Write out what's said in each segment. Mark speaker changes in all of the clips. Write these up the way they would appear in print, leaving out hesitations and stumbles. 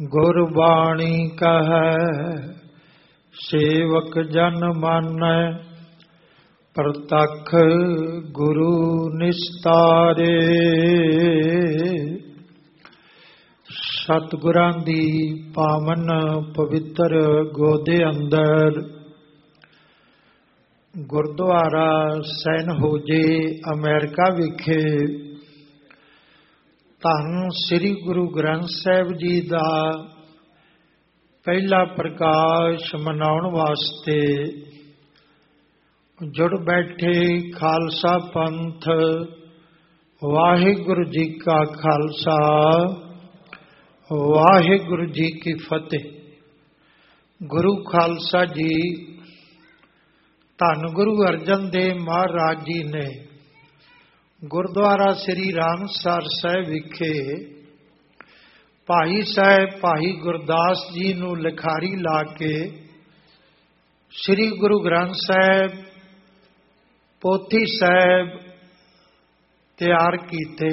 Speaker 1: गुरबाणी कहै सेवक जन मानै, प्रतख गुरु निस्तारे। सतगुरां दी पावन पवित्र गोदे अंदर गुरुद्वारा सैन होजे अमेरिका विखे धन श्री गुरु ग्रंथ साहिब जी का पहला प्रकाश मनाउण वास्ते जुड़ बैठे खालसा पंथ। वाहिगुरु जी का खालसा, वाहिगुरु जी की फतेह। गुरु खालसा जी धन गुरु अर्जन देव महाराज जी ने गुरुद्वारा श्री रामसर साहिब विखे भाई साहब भाई गुरदास जी नूं लिखारी ला के श्री गुरु ग्रंथ साहिब पोथी साहिब तैयार कीते।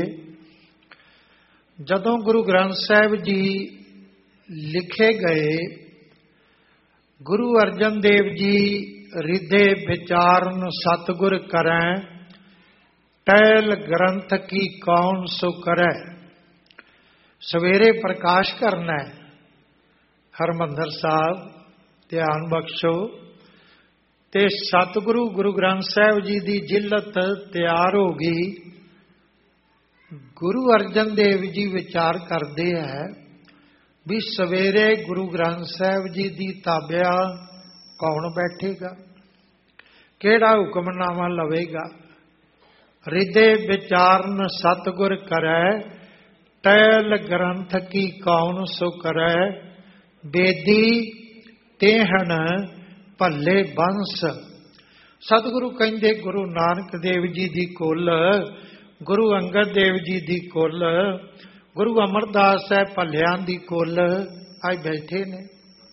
Speaker 1: जदों गुरु ग्रंथ साहिब जी लिखे गए, गुरु अर्जन देव जी रिधे विचारन सतगुर करैं, टहल ग्रंथ की कौन सो करे। सवेरे प्रकाश करना है। हरमंदर साहब ध्यान बख्शो ते सतगुरु गुरु ग्रंथ साहिब जी की जिल्लत तैयार हो गई। गुरु अर्जन देव जी विचार करते हैं भी सवेरे गुरु ग्रंथ साहिब जी की ताबिया कौन बैठेगा, केड़ा हुक्मनामा लवेगा। रिधे विचारन सतगुर करै, टहल ग्रंथ की कौन सो करै। बेदी तेहन भले बंस। सतगुरु कहते गुरु नानक देव जी की कुल, गुरु अंगद देव जी की कुल, गुरु अमरदास साहब भलियां की कुल आज बैठे ने।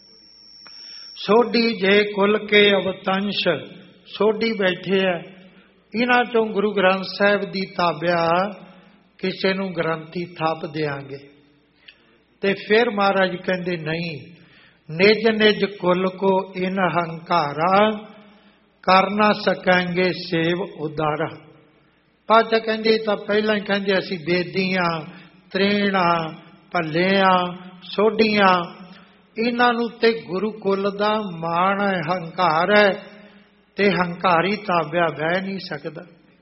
Speaker 1: सोडी जे कुल के अवतंश सोडी बैठे है। इन्हां चों गुरु ग्रंथ साहिब की ताबिया किसी नूं ग्रंथी थप देंगे। ते फिर महाराज कहते नहीं, निज निज कुल को इन हंकारा, कर ना सकेंगे सेव उदारा। पाचा कहते तो पहला ही कहते असी बेदियां त्रेणा भलियां सोडियां इन्हां नूं ते गुरु कुल दा मान है, हंकार है, ते हंकारी ताबिया बह नहीं सकता।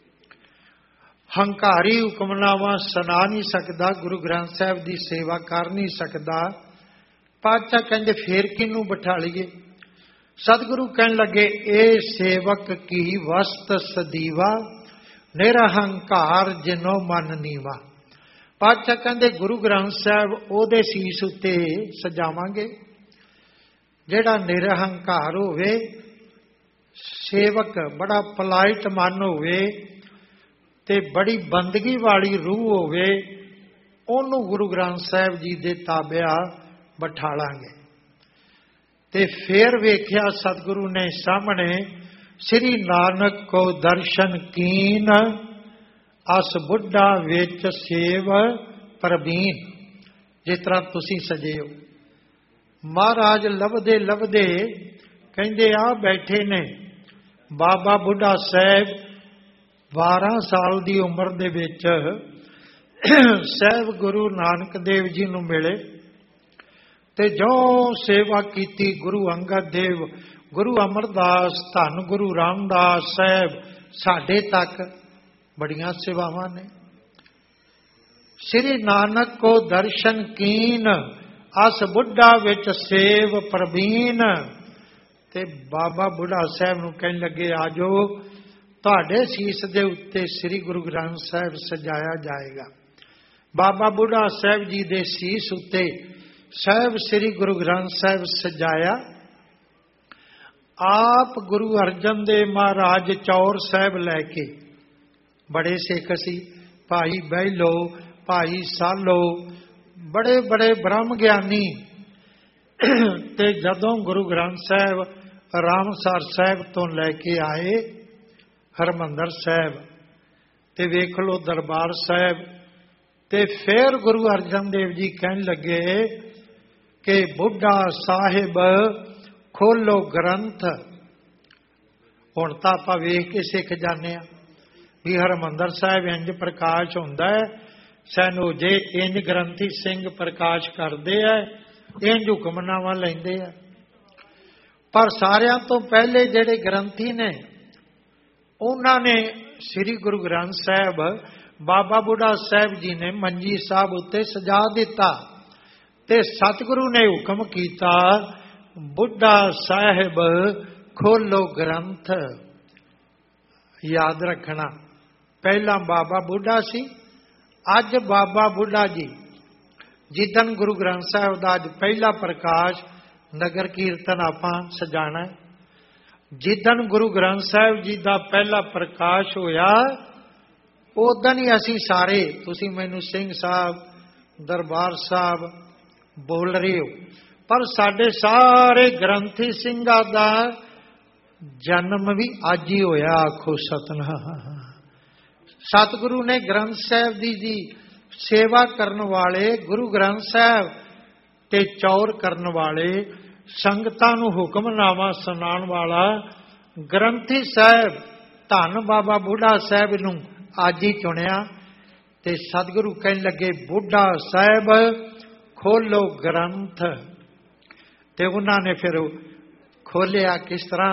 Speaker 1: हंकारी हुक्मनामा सुना नहीं सकता, गुरु ग्रंथ साहिब की सेवा कर नहीं सकता। पातशाह कहते फिर किनू बिठा लीए। सतगुरु कहन लगे ए सेवक की वस्त सदीवा, निरहंकार जिनो मन नीवा। पातशाह कहते गुरु ग्रंथ साहिब ओदे सीस उत्ते सजावांगे जेड़ा निरहंकार होवे, सेवक बड़ा पलाइट मन होवे ते बड़ी बंदगी वाली रूह होवे, ओनू गुरु ग्रंथ साहिब जी दे ताबिया बिठालांगे। ते फिर वेख्या सतगुरु ने सामने श्री नानक को दर्शन कीन, अस बुढ़ा विच सेव प्रवीण। जिस तरह तुसी सजे हो। महाराज लभदे लभदे कहंदे आ बैठे ने बाबा बुढ़ा साहब 12 साल की उम्र दे विच साहब गुरु नानक देव जी नूं मिले ते जो सेवा कीती गुरु अंगद देव, गुरु अमरदास, धन गुरु रामदास साहब साडे तक बड़ियां सेवावां ने। श्री नानक को दर्शन कीन, अस बुढ़ा विच सेव प्रवीण। ते बाबा बुढ़ा साहब नूं कहन लगे आजो तुहाडे सीस दे उत्ते श्री गुरु ग्रंथ साहिब सजाया जाएगा। बाबा बुढ़ा साहब जी दे सीस उत्ते साहिब श्री गुरु ग्रंथ साहिब सजाया। आप गुरु अर्जन देव महाराज चौर साहब लैके बड़े सिख सी, भाई बहलो, भाई सालो, बड़े बड़े ब्रह्म ज्ञानी। ते जदों गुरु ग्रंथ साहिब रामसर साहिब तो लैके आए हरमंदर साहिब ते वेख लो दरबार साहिब, ते फिर गुरु अर्जन देव जी कहन लगे कि बुढ़ा साहिब खोलो ग्रंथ। हुण तां आपां वेख के सिख जाने आ भी हरमंदर साहिब इंज प्रकाश हुंदा है, सैनू जे इंज ग्रंथी सिंह प्रकाश करते है, इंज हुक्मनामा लैंदे आ। पर सारिਆਂ ਤੋਂ पहले ਜਿਹੜੇ ग्रंथी ने ਉਹਨਾਂ ने श्री गुरु ग्रंथ साहिब बाबा बुढ़ा साहिब जी ने मंजी साहब उत्ते सजा दिता ते सतगुरु ने हुक्म कीता बुढ़ा साहिब खोलो ग्रंथ। याद रखना पहला बाबा बुढ़ा सी, अज बाबा बुढ़ा जी। जिदन गुरु ग्रंथ साहिब का अज पहला प्रकाश नगर कीर्तन आपां सजाना, जिदन गुरु ग्रंथ साहिब जी का पहला प्रकाश होया उदन ही असी सारे, तुसी मैनू सिंह साहब दरबार साहब बोल रहे हो, पर साडे सारे ग्रंथी सिंघां दा जन्म भी अज ही होया। आखो सतनाम। सतगुरु ने ग्रंथ साहिब जी सेवा करने वाले, गुरु ग्रंथ साहिब ते चौर करने वाले, संगतां नूं हुक्मनामा सुनाउण वाला ग्रंथी साहिब धन बाबा बुढ़ा साहिब नूं अज ही चुनिया ते सतगुरु कहन लगे बुढ़ा साहिब खोलो ग्रंथ। ते उन्होंने फिर खोलिया किस तरह